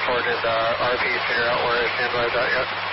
or did RP figure out where his standby's at yet?